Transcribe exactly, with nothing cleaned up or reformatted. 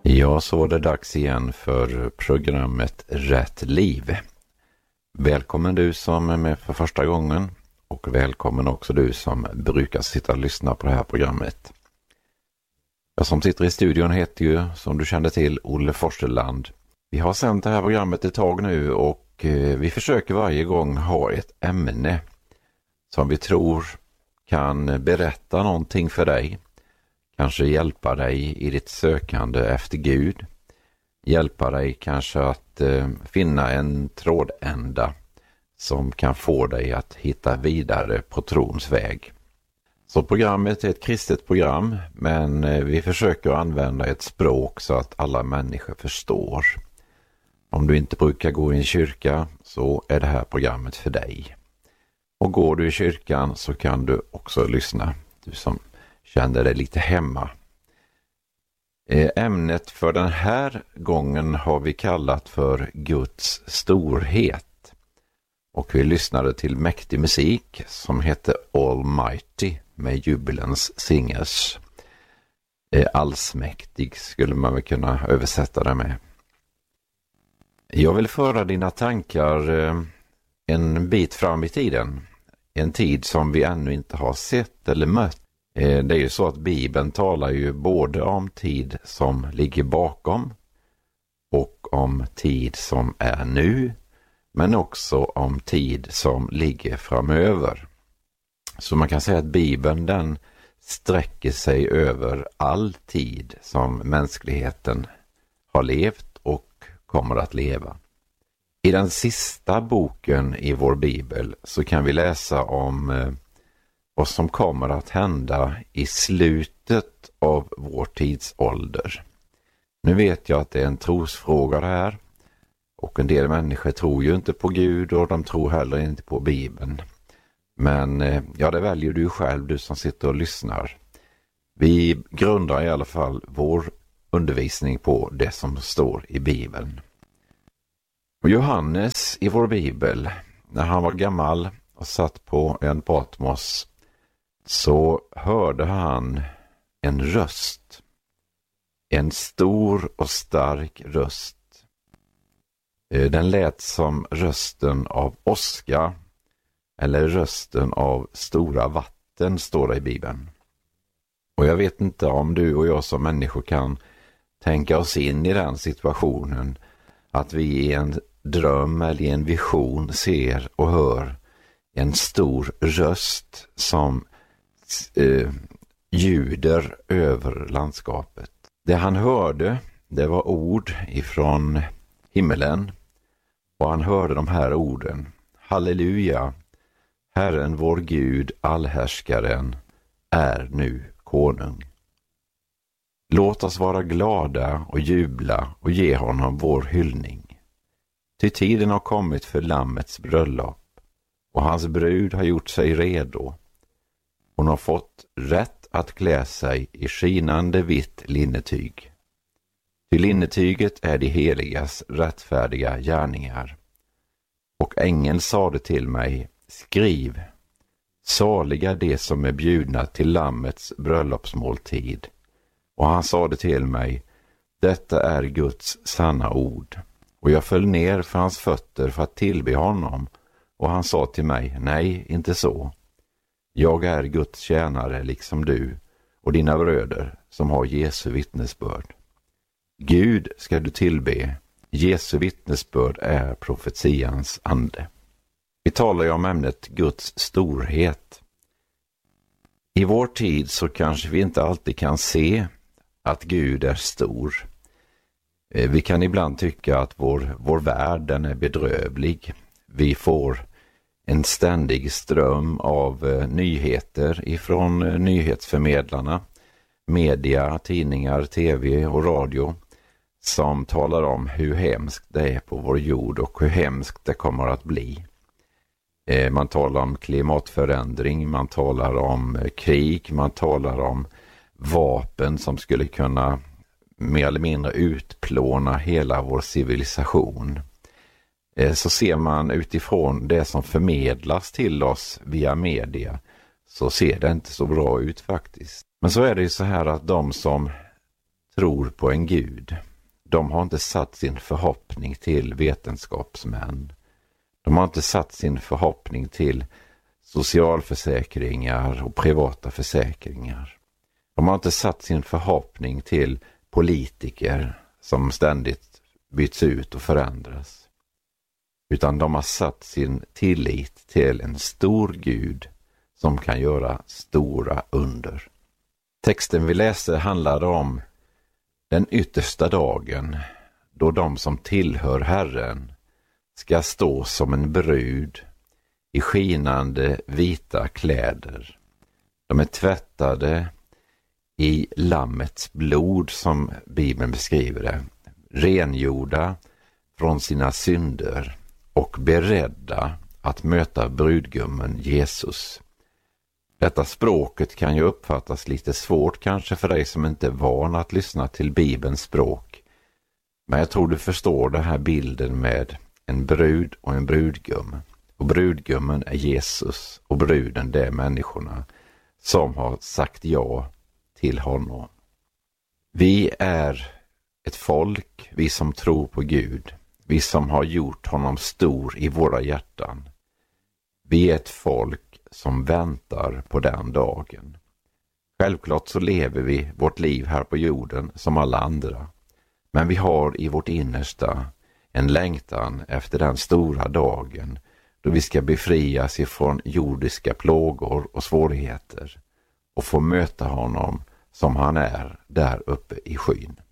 Ja, så var det dags igen för programmet Rätt liv. Välkommen du som är med för första gången och välkommen också du som brukar sitta och lyssna på det här programmet. Jag som sitter i studion heter ju, som du kände till, Olle Forsteland. Vi har sänt det här programmet ett tag nu och vi försöker varje gång ha ett ämne som vi tror kan berätta någonting för dig. Kanske hjälpa dig i ditt sökande efter Gud. Hjälpa dig kanske att eh, finna en trådända som kan få dig att hitta vidare på trons väg. Så programmet är ett kristet program, men eh, vi försöker använda ett språk så att alla människor förstår. Om du inte brukar gå i en kyrka så är det här programmet för dig. Och går du i kyrkan så kan du också lyssna, du som kände dig lite hemma. Ämnet för den här gången har vi kallat för Guds storhet. Och vi lyssnade till mäktig musik som heter Almighty med Jubilens Singers. Allsmäktig skulle man väl kunna översätta det med. Jag vill föra dina tankar en bit fram i tiden. En tid som vi ännu inte har sett eller mött. Det är ju så att Bibeln talar ju både om tid som ligger bakom och om tid som är nu, men också om tid som ligger framöver. Så man kan säga att Bibeln den sträcker sig över all tid som mänskligheten har levt och kommer att leva. I den sista boken i vår Bibel så kan vi läsa om eh, vad som kommer att hända i slutet av vår tidsålder. Nu vet jag att det är en trosfråga det här. Och en del människor tror ju inte på Gud och de tror heller inte på Bibeln. Men ja, det väljer du själv, du som sitter och lyssnar. Vi grundar i alla fall vår undervisning på det som står i Bibeln. Och Johannes i vår Bibel, när han var gammal och satt på en Patmos, så hörde han en röst. En stor och stark röst. Den lät som rösten av åska eller rösten av stora vatten, står det i Bibeln. Och jag vet inte om du och jag som människor kan tänka oss in i den situationen att vi i en dröm eller i en vision ser och hör en stor röst som eh, ljuder över landskapet. Det han hörde, det var ord ifrån himmelen. Och han hörde de här orden: Halleluja, Herren vår Gud, allhärskaren, är nu konung. Låt oss vara glada och jubla och ge honom vår hyllning. Ty tiden har kommit för lammets bröllop, och hans brud har gjort sig redo. Hon har fått rätt att klä sig i skinande vitt linnetyg. Ty linnetyget är de heligas rättfärdiga gärningar. Och ängeln sade till mig: skriv, saliga de som är bjudna till lammets bröllopsmåltid. Och han sade till mig: detta är Guds sanna ord. Och jag föll ner för hans fötter för att tillbe honom. Och han sa till mig: nej, inte så. Jag är Guds tjänare liksom du och dina bröder som har Jesu vittnesbörd. Gud ska du tillbe, Jesu vittnesbörd är profetians ande. Vi talar ju om ämnet Guds storhet. I vår tid så kanske vi inte alltid kan se att Gud är stor. Vi kan ibland tycka att vår, vår värld den är bedrövlig. Vi får en ständig ström av eh, nyheter ifrån eh, nyhetsförmedlarna, media, tidningar, tv och radio, som talar om hur hemskt det är på vår jord och hur hemskt det kommer att bli. Eh, man talar om klimatförändring, man talar om eh, krig, man talar om vapen som skulle kunna mer eller mindre utplåna hela vår civilisation. Så ser man utifrån det som förmedlas till oss via media, så ser det inte så bra ut faktiskt. Men så är det ju så här att de som tror på en Gud. De har inte satt sin förhoppning till vetenskapsmän. De har inte satt sin förhoppning till socialförsäkringar och privata försäkringar. De har inte satt sin förhoppning till politiker som ständigt byts ut och förändras. Utan de har satt sin tillit till en stor Gud som kan göra stora under. Texten vi läser handlar om den yttersta dagen då de som tillhör Herren ska stå som en brud i skinande vita kläder. De är tvättade i lammets blod som Bibeln beskriver det, rengjorda från sina synder och beredda att möta brudgummen Jesus. Detta språket kan ju uppfattas lite svårt kanske för dig som inte är van att lyssna till Bibelns språk. Men jag tror du förstår den här bilden med en brud och en brudgum. Och brudgummen är Jesus och bruden det är människorna som har sagt ja till honom. Vi är ett folk, vi som tror på Gud. Vi som har gjort honom stor i våra hjärtan. Vi är ett folk som väntar på den dagen. Självklart så lever vi vårt liv här på jorden som alla andra. Men vi har i vårt innersta en längtan efter den stora dagen då vi ska befrias ifrån jordiska plågor och svårigheter och få möta honom som han är där uppe i skyn.